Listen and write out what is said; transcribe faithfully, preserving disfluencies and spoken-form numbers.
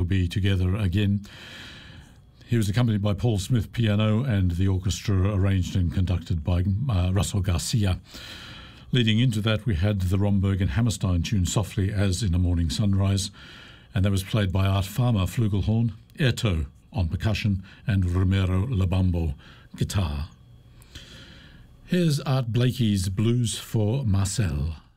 be together again. He was accompanied by Paul Smith piano and the orchestra arranged and conducted by uh, Russell Garcia. Leading into that, we had the Romberg and Hammerstein tune Softly as in a Morning Sunrise, and that was played by Art Farmer flugelhorn, Erto on percussion, and Romero Labambo guitar. Here's Art Blakey's Blues for Marcel.